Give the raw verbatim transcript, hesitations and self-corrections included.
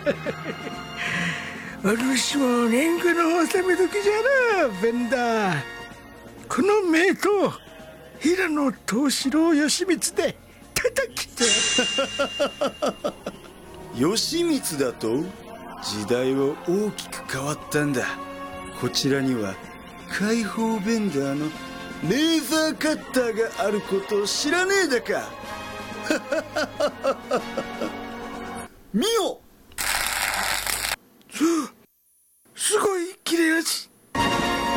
お主も年貢の納め時じゃな、ベンダー。この名刀平野藤四郎義満で叩きて義満だと？時代は大きく変わったんだ。こちらには解放ベンダーのレーザーカッターがあることを知らねえだか。見よ、